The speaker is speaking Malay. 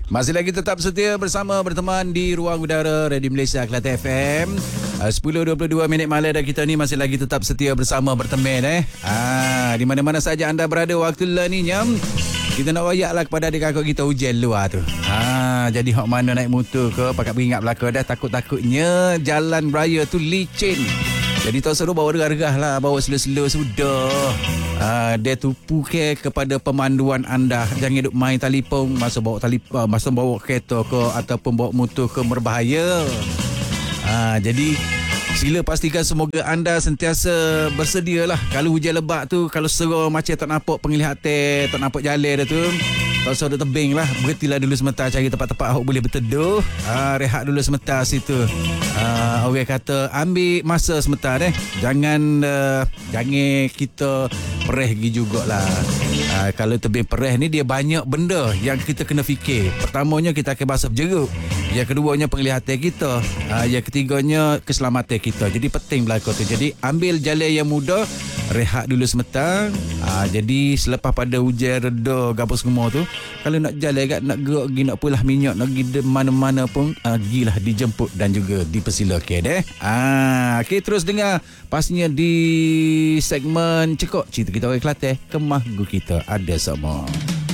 Masih lagi tetap setia bersama berteman di Ruang Udara Radio Malaysia Kelantan FM. 10.22 minit malam dan kita ni masih lagi tetap setia bersama berteman di mana-mana saja anda berada waktu lah ni nyam. Kita nak wayaklah kepada adik kakak kita hujan luar tu. Jadi hok mana naik motor ke pakat beringat belaka dah, takut-takutnya jalan raya tu licin. Jadi tak seru bawa regah-regah lah, bawa slow-slow sudah. Dia tupu kepada pemanduan anda. Jangan duk main telefon masa bawa kereta ke ataupun bawa motor ke, berbahaya. Jadi sila pastikan semoga anda sentiasa bersedia lah. Kalau hujan lebat tu, kalau serah macam tak nampak penglihatan, tak nampak jalan dah tu, tak usah duk tebing lah. Berhentilah dulu sebentar, cari tempat-tempat awak boleh berteduh. Rehat dulu sebentar situ. Orang kata ambil masa sebentar Jangan kita perih pergi jugalah. Kalau tebing perih ni dia banyak benda yang kita kena fikir. Pertamanya kita akan basuh berjeruk. Yang keduanya penglihatan kita. Yang ketiganya keselamatan kita. Jadi penting belakang tu. Jadi ambil jalan yang mudah, rehat dulu sebentar. Jadi selepas pada hujan reda gabus semua tu, kalau nak jalan kat, nak gerak pergi, nak pulah minyak, nak pergi mana-mana pun, gilah dijemput dan juga dipersilakan okey, terus dengar pastinya di segmen Cekok Cerita Kita Orang Kelantan. Kemah Gu Kita ada semua.